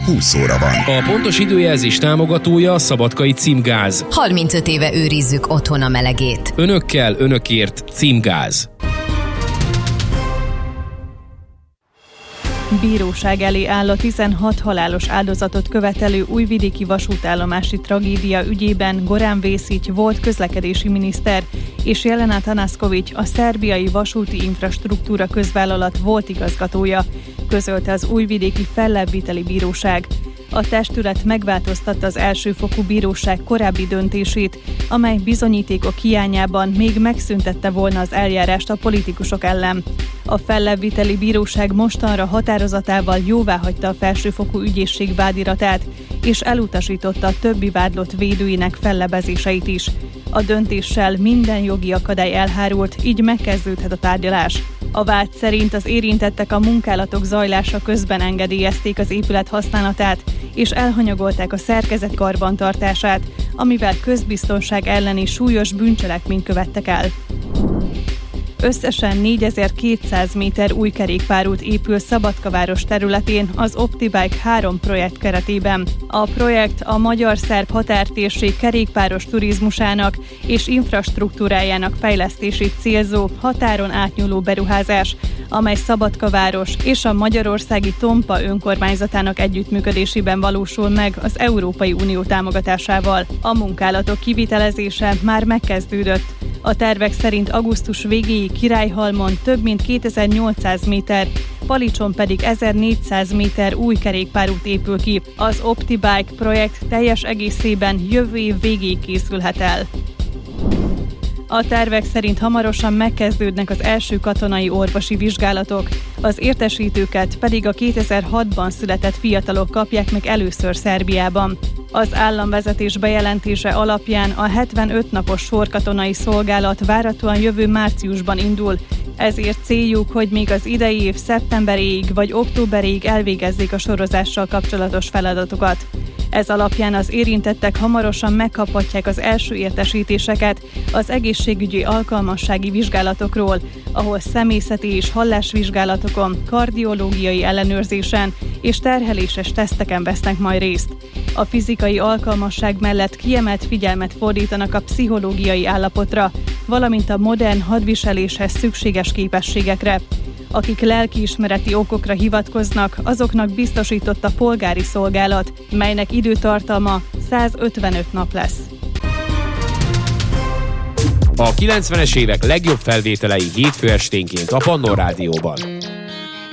20 óra van. A pontos időjelzés támogatója a Szabadkai Címgáz. 35 éve őrizzük otthon a melegét. Önökkel, önökért Címgáz. Bíróság elé áll a 16 halálos áldozatot követelő újvidéki vasútállomási tragédia ügyében Goran Vesic volt közlekedési miniszter és Jelena Tanaszkovics, a szerbiai vasúti infrastruktúra közvállalat volt igazgatója, közölte az újvidéki fellebbviteli bíróság. A testület megváltoztatta az elsőfokú bíróság korábbi döntését, amely bizonyítékok hiányában még megszüntette volna az eljárást a politikusok ellen. A fellebbviteli bíróság mostanra határozatával jóváhagyta a felsőfokú ügyészség vádiratát, és elutasította a többi vádlott védőinek fellebezéseit is. A döntéssel minden jogi akadály elhárult, így megkezdődhet a tárgyalás. A vád szerint az érintettek a munkálatok zajlása közben engedélyezték az épület használatát, és elhanyagolták a szerkezet karbantartását, amivel közbiztonság elleni súlyos bűncselekményt követtek el. Összesen 4200 méter új kerékpárút épül Szabadkaváros területén az OptiBike 3 projekt keretében. A projekt a magyar-szerb határtérség kerékpáros turizmusának és infrastruktúrájának fejlesztését célzó határon átnyúló beruházás, amely Szabadkaváros és a magyarországi Tompa önkormányzatának együttműködésében valósul meg az Európai Unió támogatásával. A munkálatok kivitelezése már megkezdődött. A tervek szerint augusztus végéig Királyhalmon több mint 2800 méter, Palicson pedig 1400 méter új kerékpárút épül ki. Az OptiBike projekt teljes egészében jövő év végéig készülhet el. A tervek szerint hamarosan megkezdődnek az első katonai orvosi vizsgálatok, az értesítőket pedig a 2006-ban született fiatalok kapják meg először Szerbiában. Az államvezetés bejelentése alapján a 75 napos sorkatonai szolgálat várhatóan jövő márciusban indul, ezért céljuk, hogy még az idei év szeptemberéig vagy októberéig elvégezzék a sorozással kapcsolatos feladatokat. Ez alapján az érintettek hamarosan megkaphatják az első értesítéseket az egészségügyi alkalmassági vizsgálatokról, ahol személyzeti és hallásvizsgálatokon, kardiológiai ellenőrzésen és terheléses teszteken vesznek majd részt. A fizikai alkalmasság mellett kiemelt figyelmet fordítanak a pszichológiai állapotra, valamint a modern hadviseléshez szükséges képességekre. Akik lelkiismereti okokra hivatkoznak, azoknak biztosított a polgári szolgálat, melynek időtartalma 155 nap lesz. A 90-es évek legjobb felvételei hétfő esténként a Pannón Rádióban.